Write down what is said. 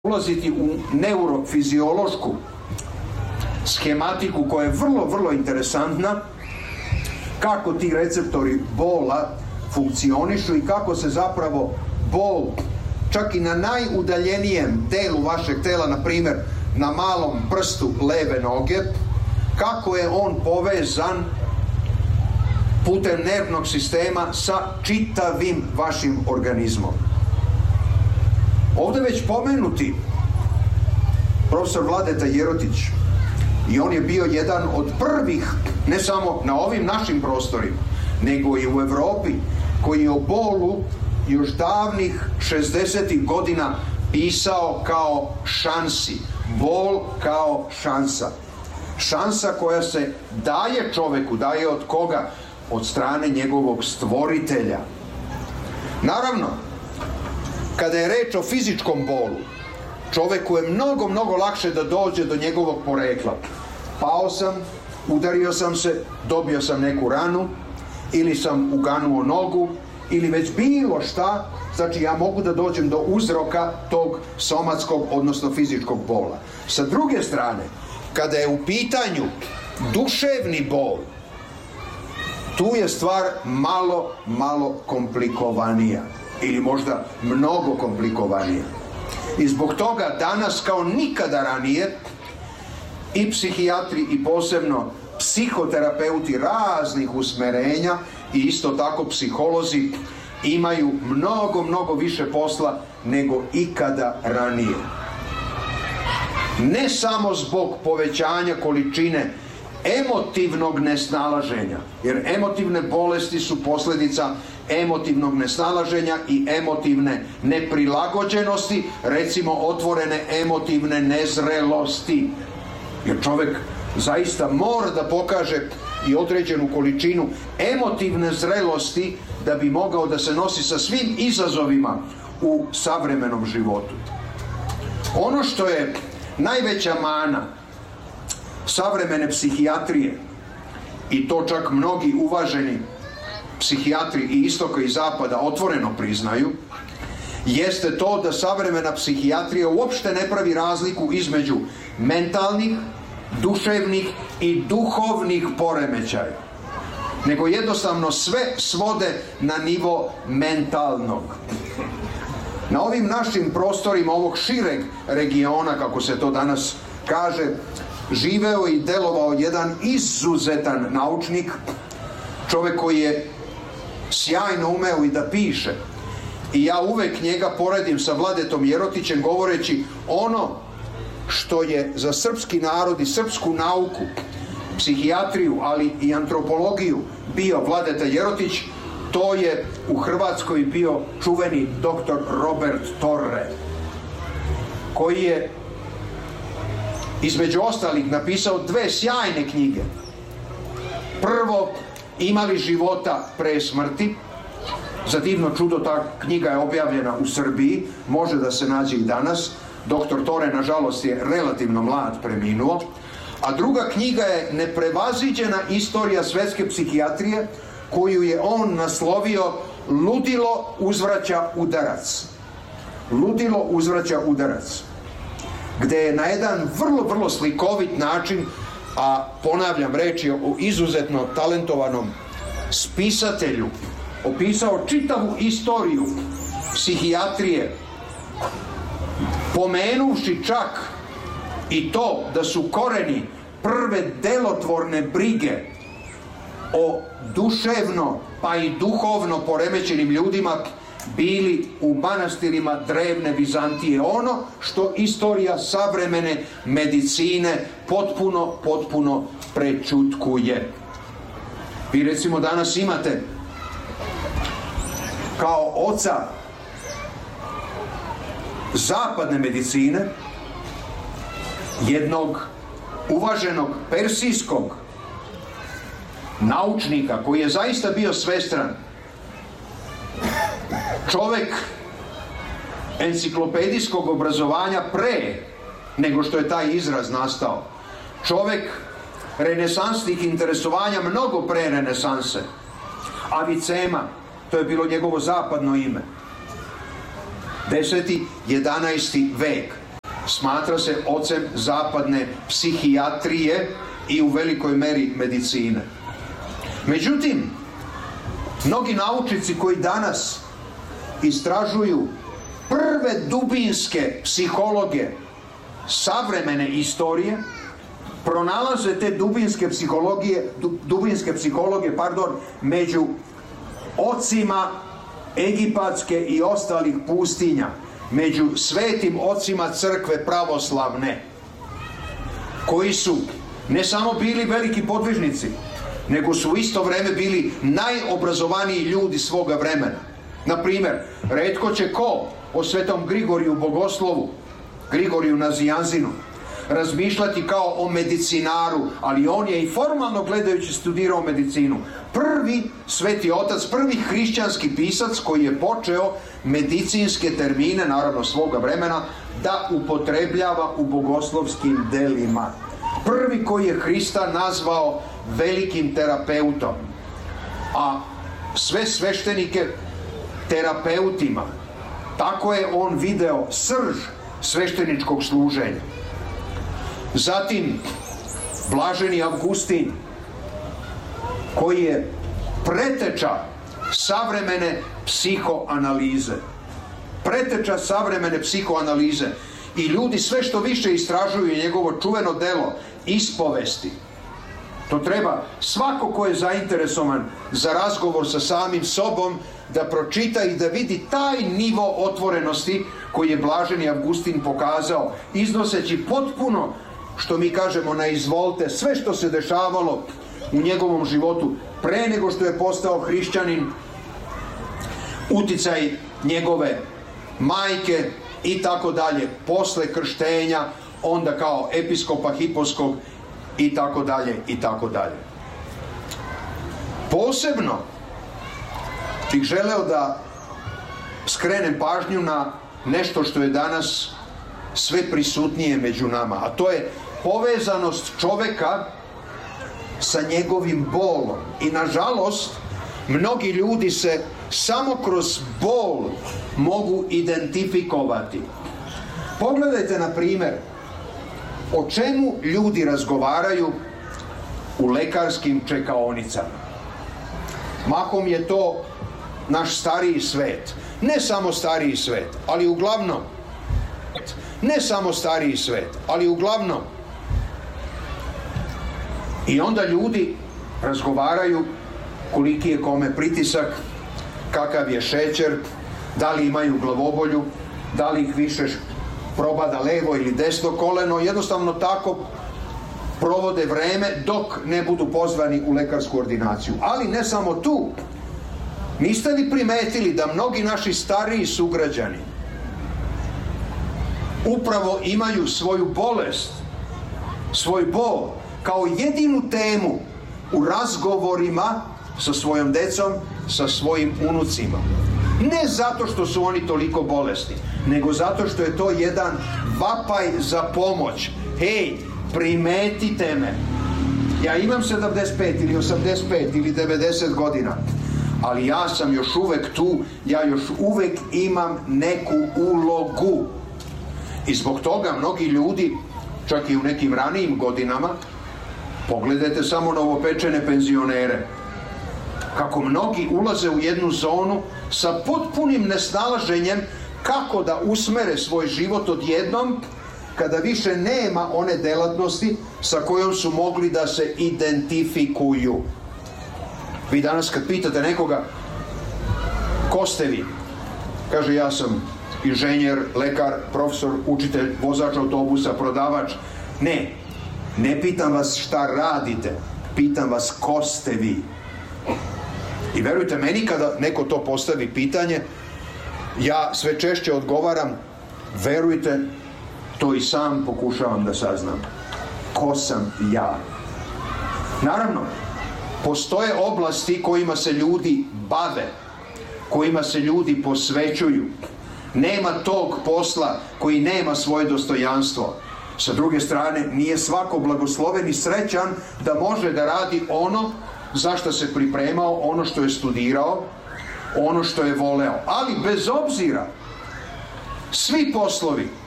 ulaziti u neurofiziološku schematiku koja je vrlo interesantna, kako ti receptori bola funkcionišu i kako se zapravo bol čak i na najudaljenijem delu vašeg tela, na primjer na malom prstu leve noge, kako je on povezan putem nervnog sistema sa čitavim vašim organizmom. Ovdje već pomenuti profesor Vladeta Jerotić, i on je bio jedan od prvih, ne samo na ovim našim prostorima, nego i u Europi, koji je o bolu još davnih 60. godina pisao kao šansi. Bol kao šansa. Šansa koja se daje čoveku, daje od koga? Od strane njegovog stvoritelja. Naravno, kada je reč o fizičkom bolu, čoveku je mnogo lakše da dođe do njegovog porekla. Pao sam, udario sam se, dobio sam neku ranu, ili sam uganuo nogu, ili već bilo šta, znači ja mogu da dođem do uzroka tog somatskog, odnosno fizičkog bola. Sa druge strane, kada je u pitanju duševni bol, tu je stvar malo komplikovanija, ili možda mnogo komplikovanija. I zbog toga danas kao nikada ranije i psihijatri i posebno psihoterapeuti raznih usmerenja i isto tako psiholozi imaju mnogo više posla nego ikada ranije. Ne samo zbog povećanja količine emotivnog nesnalaženja, jer emotivne bolesti su posljedica emotivnog nesnalaženja i emotivne neprilagođenosti, recimo otvorene emotivne nezrelosti. Jer čovjek zaista mora da pokaže i određenu količinu emotivne zrelosti da bi mogao da se nosi sa svim izazovima u savremenom životu. Ono što je najveća mana savremene psihijatrije, i to čak mnogi uvaženi psihijatri i istoka i zapada otvoreno priznaju, jeste to da savremena psihijatrija uopšte ne pravi razliku između mentalnih, duševnih i duhovnih poremećaja, nego jednostavno sve svode na nivo mentalnog. Na ovim našim prostorima ovog šireg regiona, kako se to danas kaže, živeo i delovao jedan izuzetan naučnik, čovjek koji je sjajno umeo i da piše. I ja uvek njega poredim sa Vladetom Jerotićem, govoreći ono što je za srpski narod i srpsku nauku, psihijatriju, ali i antropologiju bio Vladeta Jerotić, to je u Hrvatskoj bio čuveni doktor Robert Torre, koji je između ostalih napisao dve sjajne knjige. Prvo, Ima li života pre smrti? Za divno čudo ta knjiga je objavljena u Srbiji, može da se nađe i danas. Doktor Torre, nažalost, je relativno mlad preminuo. A druga knjiga je Neprevaziđena istorija svetske psihijatrije, koju je on naslovio Ludilo uzvraća udarac. Ludilo uzvraća udarac. Gde je na jedan vrlo slikovit način, a ponavljam, reč je o izuzetno talentovanom spisatelju, opisao čitavu istoriju psihijatrije, pomenuvši čak i to da su koreni prve delotvorne brige o duševno pa i duhovno poremećenim ljudima bili u manastirima drevne Vizantije, ono što istorija savremene medicine potpuno prećutkuje. Vi recimo danas imate kao oca zapadne medicine jednog uvaženog persijskog naučnika koji je zaista bio svestran, čovek enciklopedijskog obrazovanja pre nego što je taj izraz nastao, čovek renesansnih interesovanja mnogo pre renesanse, Avicema, to je bilo njegovo zapadno ime, 10. 11. vek. smatra se ocem zapadne psihijatrije i u velikoj meri medicine. Međutim, mnogi naučnici koji danas istražuju prve dubinske psihologe savremene istorije, pronalaze te dubinske psihologe među ocima egipatske i ostalih pustinja, među svetim ocima crkve pravoslavne, koji su ne samo bili veliki podvižnici, nego su u isto vreme bili najobrazovaniji ljudi svoga vremena. Na primjer, retko će ko o svetom Grigoriju Bogoslovu, Grigoriju Nazijanzinu, razmišljati kao o medicinaru, ali on je i formalno gledajući studirao medicinu. Prvi sveti otac, prvi hrišćanski pisac koji je počeo medicinske termine, naravno svoga vremena, da upotrebljava u bogoslovskim delima. Prvi koji je Hrista nazvao velikim terapeutom, a sve sveštenike terapeutima. Tako je on video srž svešteničkog služenja. Zatim, blaženi Avgustin, koji je preteča savremene psihoanalize. Preteča savremene psihoanalize. I ljudi sve što više istražuju njegovo čuveno delo Ispovesti. To treba svako ko je zainteresovan za razgovor sa samim sobom da pročita i da vidi taj nivo otvorenosti koji je blaženi Avgustin pokazao, iznoseći potpuno, što mi kažemo, na izvolte sve što se dešavalo u njegovom životu pre nego što je postao hrišćanin, uticaj njegove majke i tako dalje, posle krštenja, onda kao episkopa Hiposkog i tako dalje i tako dalje. Posebno bih želeo da skrenem pažnju na nešto što je danas sve prisutnije među nama, a to je povezanost čoveka sa njegovim bolom. I nažalost, mnogi ljudi se samo kroz bol mogu identifikovati. Pogledajte, na primjer, o čemu ljudi razgovaraju u lekarskim čekaonicama. Mahom je to naš stariji svet. Ne samo stariji svet, ali uglavnom. Ne samo stariji svet, ali uglavnom. I onda ljudi razgovaraju koliki je kome pritisak, kakav je šećer, da li imaju glavobolju, da li ih više probada levo ili desno koleno, jednostavno tako provode vreme dok ne budu pozvani u lekarsku ordinaciju. Ali ne samo tu. Niste li primetili da mnogi naši stariji sugrađani upravo imaju svoju bolest, svoj bol, kao jedinu temu u razgovorima sa svojom decom, sa svojim unucima? Ne zato što su oni toliko bolesni, nego zato što je to jedan vapaj za pomoć. Hej, primetite me. Ja imam 75 ili 85 ili 90 godina, ali ja sam još uvek tu, ja još uvek imam neku ulogu. I zbog toga mnogi ljudi, čak i u nekim ranijim godinama, pogledajte samo novopečene penzionere, kako mnogi ulaze u jednu zonu sa potpunim nesnalaženjem kako da usmere svoj život odjednom, kada više nema one delatnosti sa kojom su mogli da se identifikuju. Vi danas kad pitate nekoga, ko ste vi? Kaže, ja sam inženjer, lekar, profesor, učitelj, vozač autobusa, prodavač. Ne pitam vas šta radite, pitam vas ko ste vi. I verujte meni, kada neko to postavi pitanje, ja sve češće odgovaram, verujte, to i sam pokušavam da saznam. Ko sam ja? Naravno, postoje oblasti kojima se ljudi bave, kojima se ljudi posvećuju. Nema tog posla koji nema svoje dostojanstvo. Sa druge strane, nije svako blagosloven i srećan da može da radi ono za što se pripremao, ono što je studirao, ono što je voleo. Ali bez obzira, svi poslovi